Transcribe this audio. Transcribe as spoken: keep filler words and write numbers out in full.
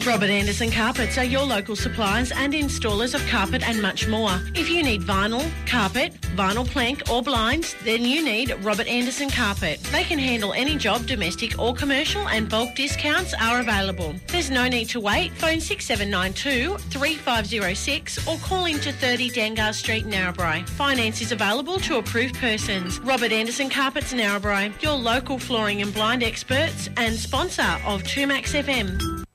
Robert Anderson Carpets are your local suppliers and installers of carpet and much more. If you need vinyl, carpet, vinyl plank or blinds, then you need Robert Anderson Carpet. They can handle any job, domestic or commercial, and bulk discounts are available. There's no need to wait. Phone six seven nine two, three five zero six or call into thirty Dangar Street, Narrabri. Finance is available to approved persons. Robert Anderson Carpets, Narrabri, your local flooring and blind experts and sponsor of two Max F M.